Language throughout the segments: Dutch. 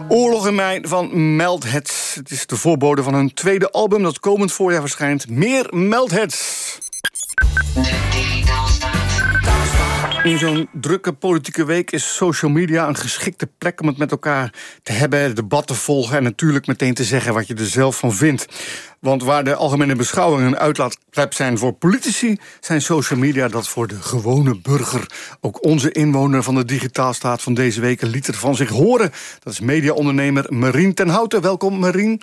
Oorlog in mij van Meldheads. Het is de voorbode van hun tweede album dat komend voorjaar verschijnt. Meer Meldheads. In zo'n drukke politieke week is social media een geschikte plek om het met elkaar te hebben, debat te volgen en natuurlijk meteen te zeggen wat je er zelf van vindt. Want waar de algemene beschouwingen een uitlaatklep zijn voor politici, zijn social media dat voor de gewone burger. Ook onze inwoner van de digitaalstaat van deze week liet er van zich horen. Dat is mediaondernemer Marien ten Houten. Welkom, Marien.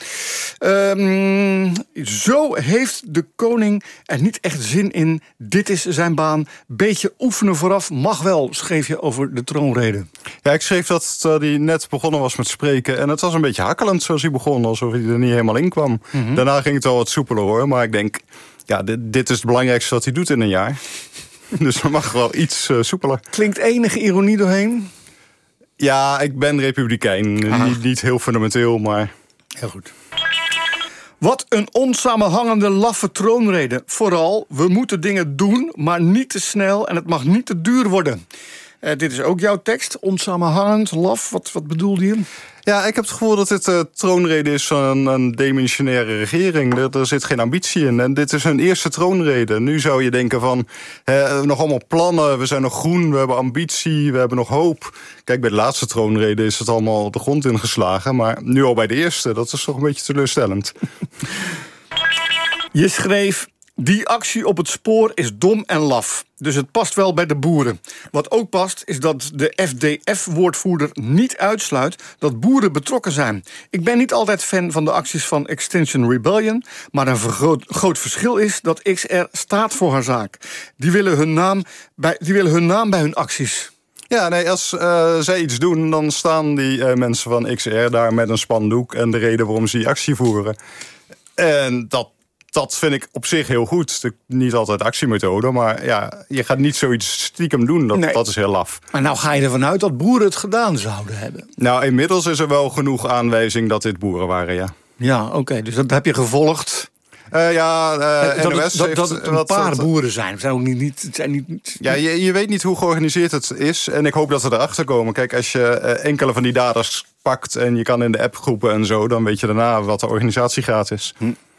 Zo heeft de koning er niet echt zin in. Dit is zijn baan. Beetje oefenen vooraf mag wel, schreef je over de troonrede. Ja, ik schreef dat hij net begonnen was met spreken. En het was een beetje hakkelend zoals hij begon, alsof hij er niet helemaal in kwam. Mm-hmm. Daarna ging het wel wat soepeler hoor. Maar ik denk, ja, dit is het belangrijkste wat hij doet in een jaar. Dus er mag wel iets soepeler. Klinkt enige ironie doorheen? Ja, ik ben republikein. Niet heel fundamenteel, maar... Heel goed. Wat een onsamenhangende laffe troonrede. Vooral, we moeten dingen doen, maar niet te snel en het mag niet te duur worden. Dit is ook jouw tekst, onsamenhangend, laf. Wat bedoelde je? Ja, ik heb het gevoel dat dit troonrede is van een demissionaire regering. Er zit geen ambitie in. En dit is hun eerste troonrede. Nu zou je denken van, nog allemaal plannen. We zijn nog groen, we hebben ambitie, we hebben nog hoop. Kijk, bij de laatste troonrede is het allemaal de grond ingeslagen. Maar nu al bij de eerste, dat is toch een beetje teleurstellend. Je schreef, die actie op het spoor is dom en laf. Dus het past wel bij de boeren. Wat ook past, is dat de FDF-woordvoerder niet uitsluit dat boeren betrokken zijn. Ik ben niet altijd fan van de acties van Extinction Rebellion, maar een groot verschil is dat XR staat voor haar zaak. Die willen hun naam bij hun acties. Ja, nee, als zij iets doen, dan staan die mensen van XR daar met een spandoek en de reden waarom ze die actie voeren. En dat vind ik op zich heel goed. Niet altijd actiemethode, maar ja, je gaat niet zoiets stiekem doen. Dat is heel laf. Maar nou ga je ervan uit dat boeren het gedaan zouden hebben. Nou, inmiddels is er wel genoeg aanwijzing dat dit boeren waren, ja. Ja, oké, dus dat heb je gevolgd. NOS dat het een paar boeren zijn. Het zijn ook niet... Ja, je weet niet hoe georganiseerd het is. En ik hoop dat we erachter komen. Kijk, als je enkele van die daders pakt en je kan in de appgroepen en zo, dan weet je daarna wat de organisatiegraad is.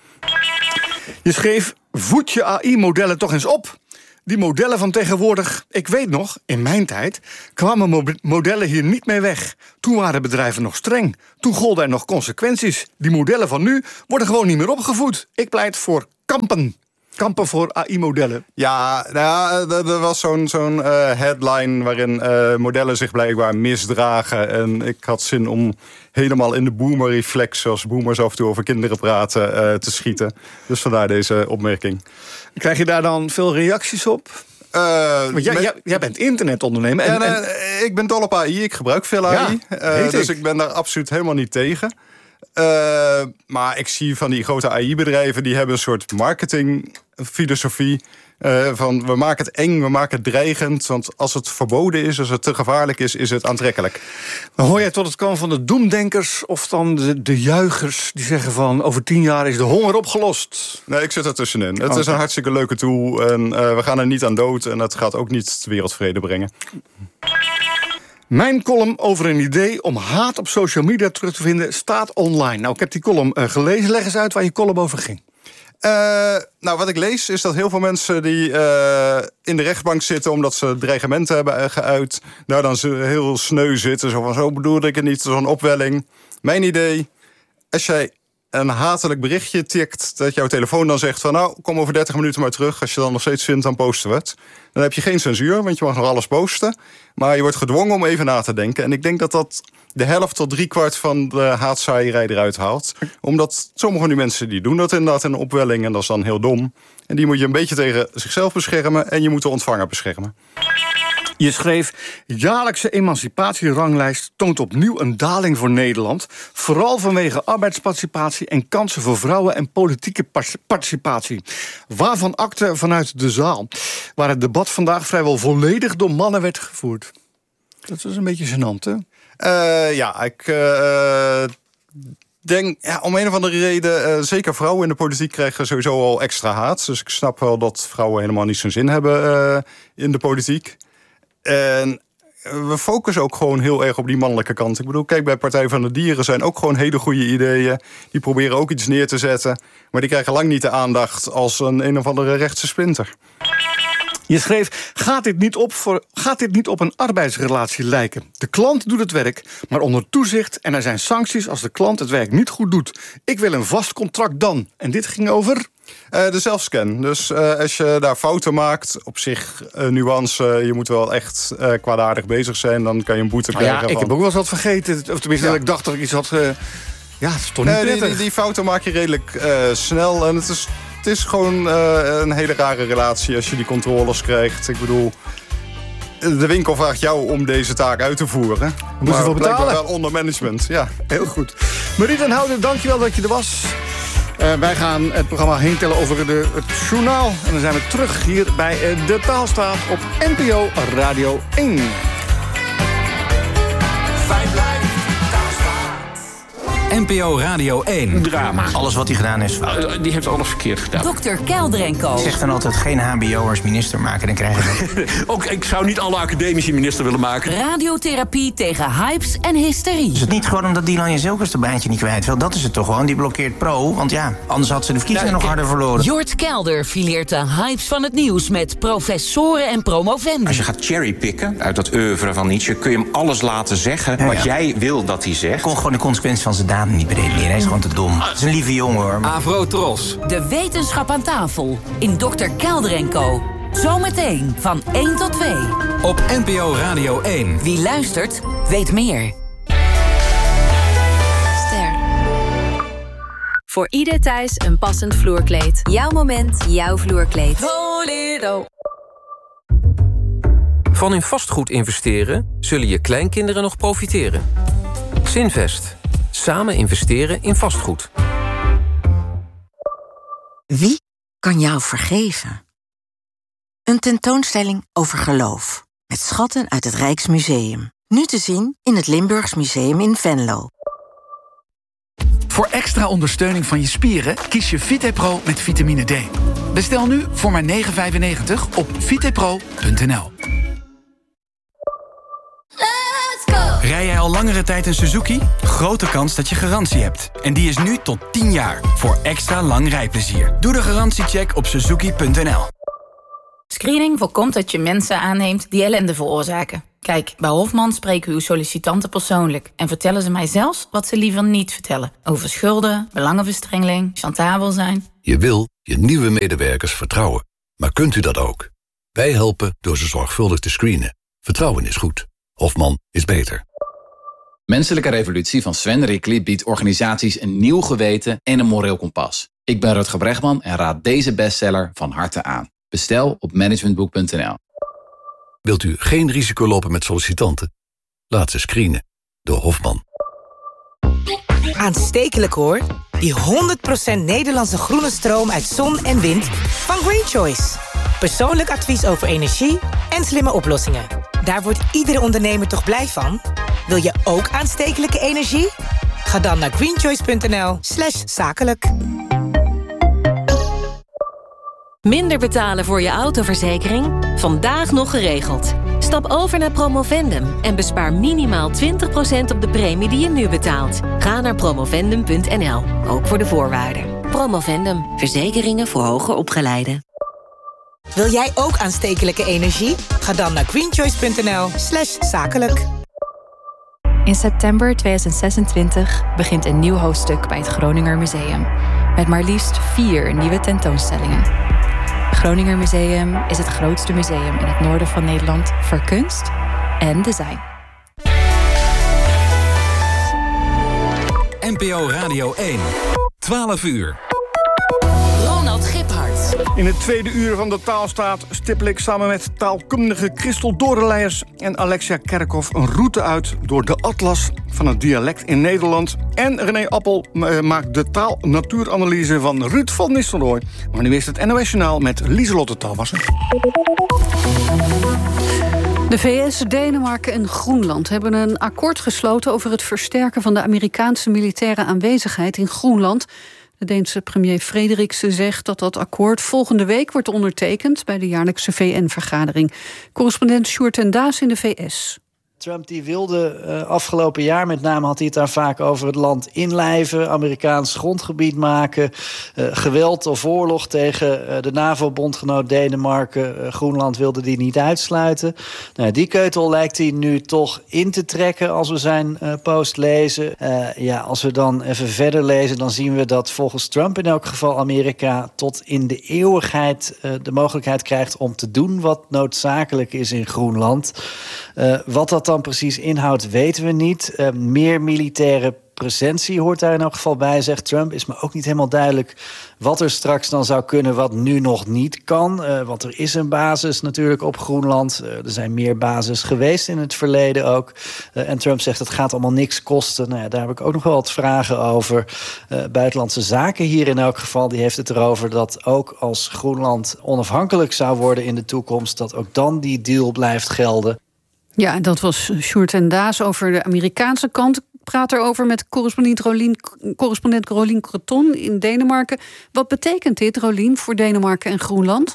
Je schreef, voed je AI-modellen toch eens op. Die modellen van tegenwoordig, ik weet nog, in mijn tijd kwamen modellen hier niet mee weg. Toen waren bedrijven nog streng. Toen golden er nog consequenties. Die modellen van nu worden gewoon niet meer opgevoed. Ik pleit voor kampen. Kampen voor AI-modellen. Ja, er was zo'n headline waarin modellen zich blijkbaar misdragen. En ik had zin om helemaal in de boomer-reflex, zoals boomers af en toe over kinderen praten, te schieten. Dus vandaar deze opmerking. Krijg je daar dan veel reacties op? Want jij bent internetondernemer. Ik ben dol op AI, ik gebruik veel AI. Dus ik ben daar absoluut helemaal niet tegen. Maar ik zie van die grote AI-bedrijven, die hebben een soort marketingfilosofie. Van we maken het eng, we maken het dreigend. Want als het verboden is, als het te gevaarlijk is het aantrekkelijk. Maar hoor jij tot het kan van de doemdenkers of dan de juichers die zeggen van over 10 jaar is de honger opgelost? Nee, ik zit er tussenin. Het is een hartstikke leuke tool en we gaan er niet aan dood. En het gaat ook niet wereldvrede brengen. Mijn column over een idee om haat op social media terug te vinden staat online. Nou, ik heb die column gelezen. Leg eens uit waar je column over ging. Wat ik lees is dat heel veel mensen die in de rechtbank zitten omdat ze dreigementen hebben geuit, daar dan heel sneu zitten. Zo bedoelde ik het niet, zo'n opwelling. Mijn idee, als jij een hatelijk berichtje tikt, dat jouw telefoon dan zegt van nou, kom over 30 minuten maar terug. Als je dan nog steeds vindt, dan posten we het. Dan heb je geen censuur, want je mag nog alles posten. Maar je wordt gedwongen om even na te denken. En ik denk dat de helft tot 3/4 van de haatzaaierij eruit haalt. Omdat sommige van die mensen die doen dat inderdaad in een opwelling. En dat is dan heel dom. En die moet je een beetje tegen zichzelf beschermen. En je moet de ontvanger beschermen. Je schreef, jaarlijkse emancipatieranglijst toont opnieuw een daling voor Nederland. Vooral vanwege arbeidsparticipatie en kansen voor vrouwen en politieke participatie. Waarvan akte vanuit de zaal, waar het debat vandaag vrijwel volledig door mannen werd gevoerd. Dat was een beetje gênant, hè? Ik denk, om een of andere reden, zeker vrouwen in de politiek krijgen sowieso al extra haat. Dus ik snap wel dat vrouwen helemaal niet zo'n zin hebben in de politiek. En we focussen ook gewoon heel erg op die mannelijke kant. Ik bedoel, kijk, bij Partij van de Dieren zijn ook gewoon hele goede ideeën. Die proberen ook iets neer te zetten. Maar die krijgen lang niet de aandacht als een of andere rechtse splinter. Je schreef, gaat dit niet op een arbeidsrelatie lijken? De klant doet het werk, maar onder toezicht en er zijn sancties als de klant het werk niet goed doet. Ik wil een vast contract dan. En dit ging over? De zelfscan. Dus als je daar fouten maakt, op zich nuance, je moet wel echt kwaadaardig bezig zijn, dan kan je een boete krijgen. Ik heb ook wel eens wat vergeten. Of tenminste, dat ik dacht dat ik iets had... dat is toch niet prettig. Die fouten maak je redelijk snel en het is gewoon een hele rare relatie als je die controles krijgt. Ik bedoel, de winkel vraagt jou om deze taak uit te voeren. Moet je voor betalen? Wel onder management, ja. Heel goed. Marie ten Houten, dankjewel dat je er was. Wij gaan het programma heen tellen over het journaal. En dan zijn we terug hier bij De Taalstaat op NPO Radio 1. NPO Radio 1. Drama. Alles wat hij gedaan is fout. Die heeft alles verkeerd gedaan. Dr. Kelder en Co. Zegt dan altijd geen hbo'ers minister maken, dan krijg je dat. Ook, ik zou niet alle academici minister willen maken. Radiotherapie tegen hypes en hysterie. Is het niet gewoon omdat Dylan Jezelkes de baantje niet kwijt wil? Dat is het toch gewoon, die blokkeert Pro. Want ja, anders had ze de verkiezingen nog harder verloren. Jort Kelder fileert de hypes van het nieuws met professoren en promovendi. Als je gaat cherrypicken uit dat oeuvre van Nietzsche, kun je hem alles laten zeggen wat jij wil dat hij zegt. Kon gewoon de consequenties van zijn daden niet bedenken. Hij is gewoon te dom. Het is een lieve jongen, hoor. Avro Tros. De wetenschap aan tafel in Dr. Kelder en Co. Zometeen van 1 tot 2. Op NPO Radio 1. Wie luistert, weet meer. Ster. Voor ieder thuis een passend vloerkleed. Jouw moment, jouw vloerkleed. Van in vastgoed investeren zullen je kleinkinderen nog profiteren. Zinvest. Samen investeren in vastgoed. Wie kan jou vergeven? Een tentoonstelling over geloof. Met schatten uit het Rijksmuseum. Nu te zien in het Limburgs Museum in Venlo. Voor extra ondersteuning van je spieren kies je VitePro met vitamine D. Bestel nu voor maar €9,95 op vitepro.nl. Rij jij al langere tijd een Suzuki? Grote kans dat je garantie hebt. En die is nu tot 10 jaar. Voor extra lang rijplezier. Doe de garantiecheck op suzuki.nl. Screening voorkomt dat je mensen aanneemt die ellende veroorzaken. Kijk, bij Hofman spreken uw sollicitanten persoonlijk en vertellen ze mij zelfs wat ze liever niet vertellen. Over schulden, belangenverstrengeling, chantabel zijn. Je wil je nieuwe medewerkers vertrouwen. Maar kunt u dat ook? Wij helpen door ze zorgvuldig te screenen. Vertrouwen is goed. Hofman is beter. Menselijke Revolutie van Sven Rickli biedt organisaties een nieuw geweten en een moreel kompas. Ik ben Rutger Bregman en raad deze bestseller van harte aan. Bestel op managementboek.nl. Wilt u geen risico lopen met sollicitanten? Laat ze screenen door Hofman. Aanstekelijk hoor. Die 100% Nederlandse groene stroom uit zon en wind van Green Choice. Persoonlijk advies over energie en slimme oplossingen. Daar wordt iedere ondernemer toch blij van? Wil je ook aanstekelijke energie? Ga dan naar greenchoice.nl/zakelijk. Minder betalen voor je autoverzekering? Vandaag nog geregeld. Stap over naar Promovendum en bespaar minimaal 20% op de premie die je nu betaalt. Ga naar promovendum.nl, ook voor de voorwaarden. Promovendum, verzekeringen voor hoger opgeleiden. Wil jij ook aanstekelijke energie? Ga dan naar greenchoice.nl/zakelijk. In september 2026 begint een nieuw hoofdstuk bij het Groninger Museum. Met maar liefst 4 nieuwe tentoonstellingen. Het Groninger Museum is het grootste museum in het noorden van Nederland voor kunst en design. NPO Radio 1. 12 uur. Ronald Giphart. In het tweede uur van De Taalstaat stippel ik samen met taalkundige Christel Dorenleijers en Alexia Kerkhoff een route uit door de atlas van het dialect in Nederland. En René Appel maakt de taal-natuuranalyse van Ruud van Nistelrooy. Maar nu is het NOS-journaal met Lieselotte Talwasser. De VS, Denemarken en Groenland hebben een akkoord gesloten over het versterken van de Amerikaanse militaire aanwezigheid in Groenland. De Deense premier Frederiksen zegt dat dat akkoord volgende week wordt ondertekend bij de jaarlijkse VN-vergadering. Correspondent Sjoerd en Daas in de VS. Trump die wilde afgelopen jaar, met name had hij het daar vaak over het land inlijven, Amerikaans grondgebied maken, geweld of oorlog tegen de NAVO-bondgenoot Denemarken. Groenland wilde die niet uitsluiten. Nou, die keutel lijkt hij nu toch in te trekken als we zijn post lezen. Als we dan even verder lezen, dan zien we dat volgens Trump in elk geval Amerika tot in de eeuwigheid de mogelijkheid krijgt om te doen wat noodzakelijk is in Groenland. Wat dat dan precies inhoudt, weten we niet. Meer militaire presentie hoort daar in elk geval bij, zegt Trump. Is me ook niet helemaal duidelijk wat er straks dan zou kunnen wat nu nog niet kan. Want er is een basis natuurlijk op Groenland. Er zijn meer bases geweest in het verleden ook. En Trump zegt het gaat allemaal niks kosten. Nou ja, daar heb ik ook nog wel wat vragen over. Buitenlandse Zaken hier in elk geval, die heeft het erover dat ook als Groenland onafhankelijk zou worden in de toekomst, dat ook dan die deal blijft gelden. Ja, dat was Sjoerd en Daas over de Amerikaanse kant. Ik praat erover met correspondent Rolien Creton in Denemarken. Wat betekent dit, Rolien, voor Denemarken en Groenland?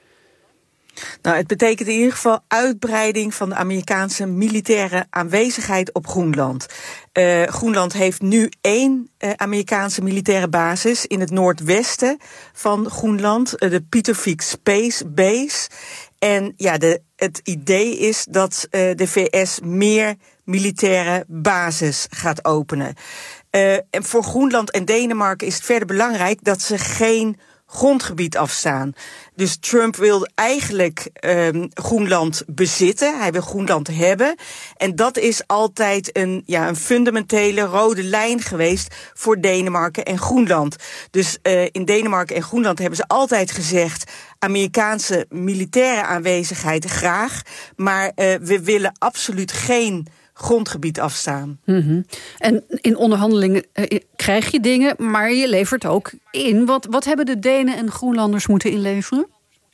Nou, het betekent in ieder geval uitbreiding van de Amerikaanse militaire aanwezigheid op Groenland. Groenland heeft nu 1 Amerikaanse militaire basis in het noordwesten van Groenland, de Pietervik Space Base. En ja, het idee is dat de VS meer militaire bases gaat openen. En voor Groenland en Denemarken is het verder belangrijk dat ze geen grondgebied afstaan. Dus Trump wil eigenlijk Groenland bezitten. Hij wil Groenland hebben. En dat is altijd een fundamentele rode lijn geweest voor Denemarken en Groenland. Dus in Denemarken en Groenland hebben ze altijd gezegd Amerikaanse militaire aanwezigheid graag. Maar we willen absoluut geen grondgebied afstaan. Mm-hmm. En in onderhandelingen krijg je dingen, maar je levert ook in. Wat hebben de Denen en Groenlanders moeten inleveren?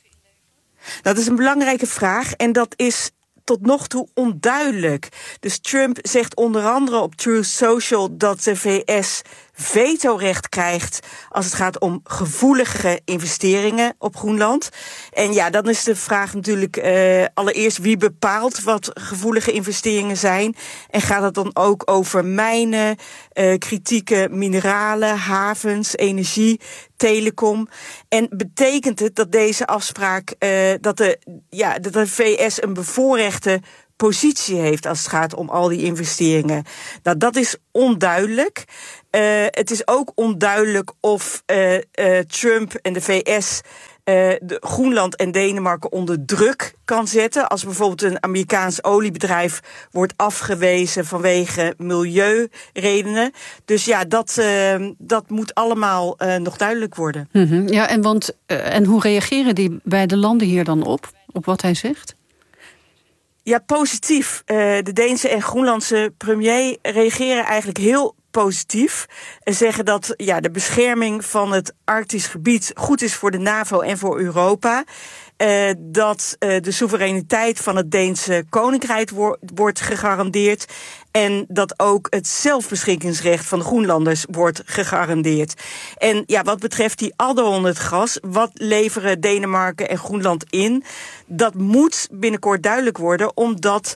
Dat is een belangrijke vraag en dat is tot nog toe onduidelijk. Dus Trump zegt onder andere op Truth Social dat de VS vetorecht krijgt als het gaat om gevoelige investeringen op Groenland. En ja, dan is de vraag natuurlijk allereerst wie bepaalt wat gevoelige investeringen zijn. En gaat het dan ook over mijnen, kritieke mineralen, havens, energie, telecom. En betekent het dat deze afspraak dat de VS een bevoorrechte positie heeft als het gaat om al die investeringen? Nou, dat is onduidelijk. Het is ook onduidelijk of Trump en de VS de Groenland en Denemarken onder druk kan zetten. Als bijvoorbeeld een Amerikaans oliebedrijf wordt afgewezen vanwege milieuredenen. Dus ja, dat moet allemaal nog duidelijk worden. Mm-hmm. Ja, en hoe reageren die beide landen hier dan op wat hij zegt? Ja, positief. De Deense en Groenlandse premier reageren eigenlijk heel positief. En zeggen dat de bescherming van het Arktisch gebied goed is voor de NAVO en voor Europa. Dat de soevereiniteit van het Deense Koninkrijk wordt gegarandeerd. En dat ook het zelfbeschikkingsrecht van de Groenlanders wordt gegarandeerd. En ja, wat betreft die add-on het gas, wat leveren Denemarken en Groenland in? Dat moet binnenkort duidelijk worden, omdat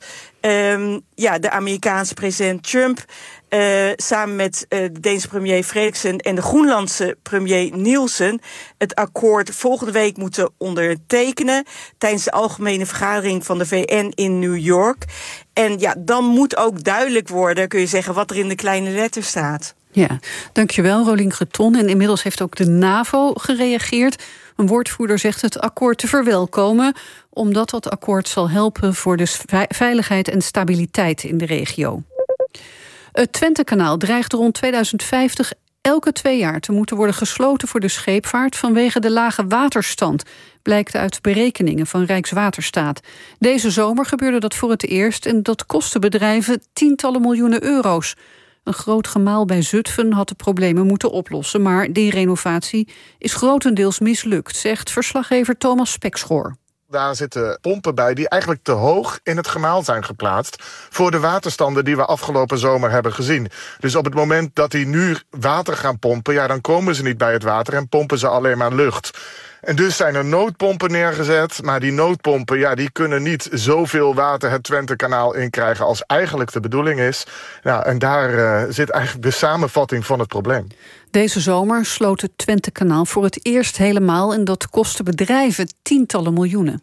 de Amerikaanse president Trump samen met de Deense premier Frederiksen en de Groenlandse premier Nielsen het akkoord volgende week moeten ondertekenen tijdens de algemene vergadering van de VN in New York. En ja, dan moet ook duidelijk worden, kun je zeggen, wat er in de kleine letter staat. Ja, dankjewel Rolien Creton. En inmiddels heeft ook de NAVO gereageerd. Een woordvoerder zegt het akkoord te verwelkomen, omdat dat akkoord zal helpen voor de veiligheid en stabiliteit in de regio. Het Twentekanaal dreigt rond 2050 elke 2 jaar te moeten worden gesloten voor de scheepvaart vanwege de lage waterstand, blijkt uit berekeningen van Rijkswaterstaat. Deze zomer gebeurde dat voor het eerst en dat kostte bedrijven tientallen miljoenen euro's. Een groot gemaal bij Zutphen had de problemen moeten oplossen, maar die renovatie is grotendeels mislukt, zegt verslaggever Thomas Spekschoor. Daar zitten pompen bij die eigenlijk te hoog in het gemaal zijn geplaatst voor de waterstanden die we afgelopen zomer hebben gezien. Dus op het moment dat die nu water gaan pompen, dan komen ze niet bij het water en pompen ze alleen maar lucht. En dus zijn er noodpompen neergezet. Maar die noodpompen die kunnen niet zoveel water het Twentekanaal inkrijgen als eigenlijk de bedoeling is. Ja, en daar zit eigenlijk de samenvatting van het probleem. Deze zomer sloot het Twentekanaal voor het eerst helemaal en dat kostte bedrijven tientallen miljoenen.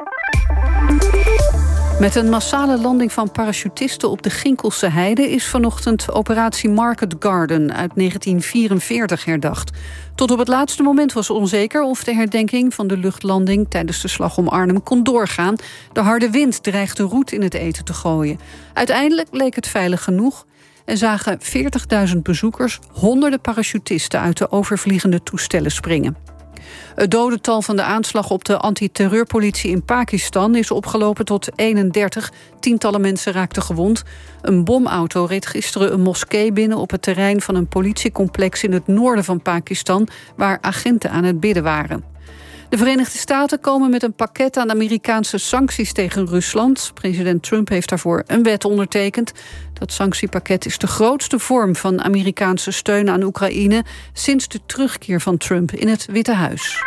Met een massale landing van parachutisten op de Ginkelse Heide is vanochtend operatie Market Garden uit 1944 herdacht. Tot op het laatste moment was onzeker of de herdenking van de luchtlanding tijdens de slag om Arnhem kon doorgaan. De harde wind dreigde roet in het eten te gooien. Uiteindelijk leek het veilig genoeg en zagen 40.000 bezoekers honderden parachutisten uit de overvliegende toestellen springen. Het dodental van de aanslag op de antiterreurpolitie in Pakistan is opgelopen tot 31. Tientallen mensen raakten gewond. Een bomauto reed gisteren een moskee binnen op het terrein van een politiecomplex in het noorden van Pakistan, waar agenten aan het bidden waren. De Verenigde Staten komen met een pakket aan Amerikaanse sancties tegen Rusland. President Trump heeft daarvoor een wet ondertekend. Dat sanctiepakket is de grootste vorm van Amerikaanse steun aan Oekraïne sinds de terugkeer van Trump in het Witte Huis.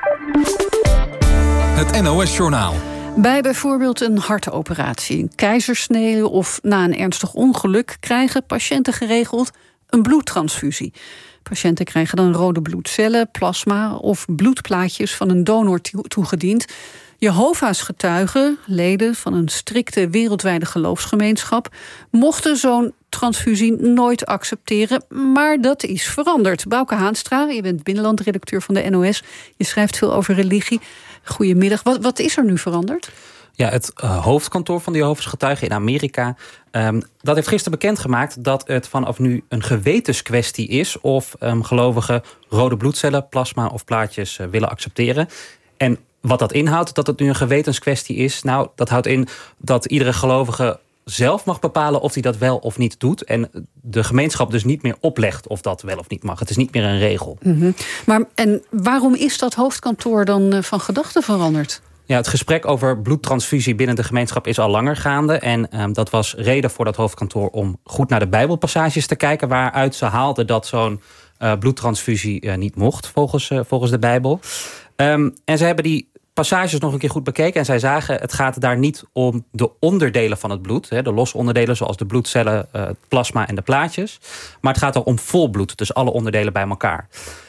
Het NOS-journaal. Bij bijvoorbeeld een hartoperatie, een keizersnede of na een ernstig ongeluk krijgen patiënten geregeld een bloedtransfusie. Patiënten krijgen dan rode bloedcellen, plasma of bloedplaatjes van een donor toegediend. Jehovah's getuigen, leden van een strikte wereldwijde geloofsgemeenschap, mochten zo'n transfusie nooit accepteren, maar dat is veranderd. Bouke Haanstra, je bent binnenlandredacteur van de NOS. Je schrijft veel over religie. Goedemiddag. Wat is er nu veranderd? Ja, het hoofdkantoor van de Jehovah's getuigen in Amerika, dat heeft gisteren bekendgemaakt dat het vanaf nu een gewetenskwestie is of gelovigen rode bloedcellen, plasma of plaatjes willen accepteren. En wat dat inhoudt, dat het nu een gewetenskwestie is, nou, dat houdt in dat iedere gelovige zelf mag bepalen of hij dat wel of niet doet. En de gemeenschap dus niet meer oplegt of dat wel of niet mag. Het is niet meer een regel. Mm-hmm. En waarom is dat hoofdkantoor dan van gedachten veranderd? Ja, het gesprek over bloedtransfusie binnen de gemeenschap is al langer gaande. En dat was reden voor dat hoofdkantoor om goed naar de Bijbelpassages te kijken, waaruit ze haalden dat zo'n bloedtransfusie niet mocht volgens de Bijbel. En ze hebben die passages nog een keer goed bekeken en zij zagen, het gaat daar niet om de onderdelen van het bloed, de losse onderdelen zoals de bloedcellen, het plasma en de plaatjes, maar het gaat er om vol bloed, dus alle onderdelen bij elkaar.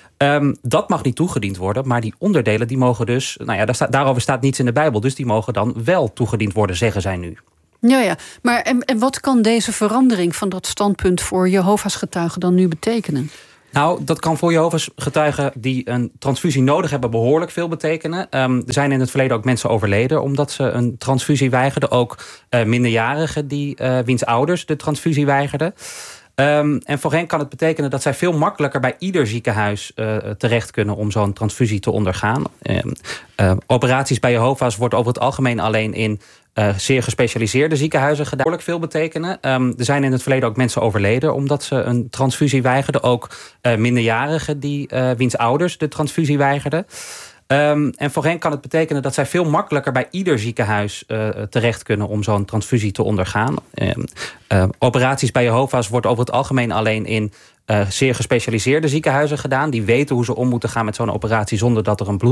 Dat mag niet toegediend worden, maar die onderdelen die mogen dus, daarover staat niets in de Bijbel, dus die mogen dan wel toegediend worden, zeggen zij nu. Ja. Maar en wat kan deze verandering van dat standpunt voor Jehovah's getuigen dan nu betekenen? Nou, dat kan voor Jehovah's getuigen die een transfusie nodig hebben behoorlijk veel betekenen. Er zijn in het verleden ook mensen overleden omdat ze een transfusie weigerden. Ook minderjarigen wiens ouders de transfusie weigerden. En voor hen kan het betekenen dat zij veel makkelijker bij ieder ziekenhuis terecht kunnen om zo'n transfusie te ondergaan. Operaties bij Jehovah's wordt over het algemeen alleen in zeer gespecialiseerde ziekenhuizen gedaan. Behoorlijk veel betekenen. Er zijn in het verleden ook mensen overleden omdat ze een transfusie weigerden. Ook minderjarigen wiens ouders de transfusie weigerden. En voor hen kan het betekenen dat zij veel makkelijker bij ieder ziekenhuis terecht kunnen om zo'n transfusie te ondergaan. Operaties bij Jehovah's wordt over het algemeen alleen in zeer gespecialiseerde ziekenhuizen gedaan. Die weten hoe ze om moeten gaan met zo'n operatie zonder dat er een